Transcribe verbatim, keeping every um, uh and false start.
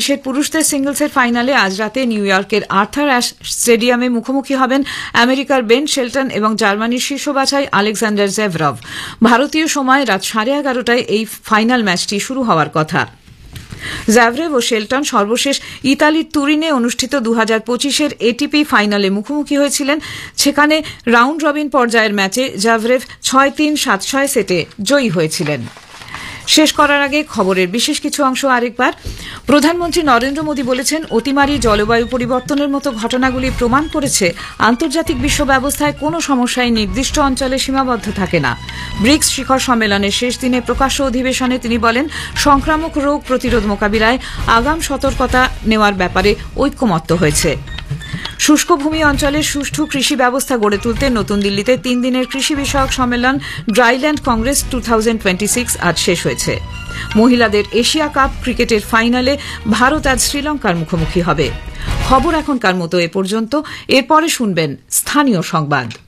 পঁচিশের পুরুষদের সিঙ্গলসের ফাইনালে আজ রাতে নিউ ইয়র্কের আর্থার অ্যাশ স্টেডিয়ামে মুখোমুখি হবেন আমেরিকার বেন শেলটন এবং জার্মানির শীর্ষ বাছাই আলেকজান্ডার জেভরভ। ভারতীয় সময় রাত সাড়ে এগারোটায় এই ফাইনাল ম্যাচটি শুরু হওয়ার কথা। জ্যাভরেভ ও শেলটন সর্বশেষ ইতালির তুরিনে অনুষ্ঠিত দু হাজার পঁচিশের এটিপি ফাইনালে মুখোমুখি হয়েছিলেন। সেখানে রাউন্ড রবিন পর্যায়ের ম্যাচে জ্যাভরেভ ছয় তিন সাত ছয় সেটে জয়ী হয়েছিলেন। শেষ করার আগে খবরের বিশেষ কিছু অংশ আরেকবার। প্রধানমন্ত্রী নরেন্দ্র মোদী বলেছেন, অতিমারি, জলবায়ু পরিবর্তনের মতো ঘটনাগুলি প্রমাণ করেছে আন্তর্জাতিক বিশ্ব ব্যবস্থায় কোনো সমস্যাই নির্দিষ্ট অঞ্চলে সীমাবদ্ধ থাকে না। ব্রিক্স শিখর সম্মেলনের শেষ দিনে প্রকাশ্য অধিবেশনে তিনি বলেন, সংক্রামক রোগ প্রতিরোধ মোকাবিলায় আগাম সতর্কতা নেওয়ার ব্যাপারে ঐক্যমত্য হয়েছে। শুষ্ক ভূমি অঞ্চলে সুষ্ঠু কৃষি ব্যবস্থা গড়ে তুলতে নতুন দিল্লিতে তিন দিনের কৃষি বিষয়ক সম্মেলন ড্রাইল্যান্ড Congress two thousand twenty six আজ শেষ হয়েছে। মহিলাদের এশিয়া কাপ ক্রিকেটের ফাইনালে ভারত আজ শ্রীলঙ্কার মুখোমুখি হবে। খবর এখনকার মতো এ পর্যন্ত। এরপরে শুনবেন স্থানীয় সংবাদ।